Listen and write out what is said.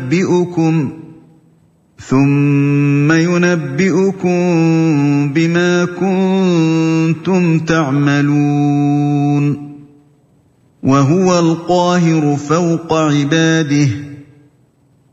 ينبئكم بما كنتم تعملون وهو القاهر فوق عباده